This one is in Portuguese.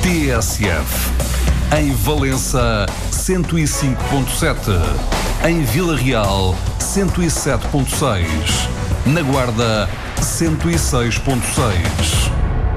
TSF. Em Valença, 105.7. Em Vila Real, 107.6. Na Guarda, 106.6.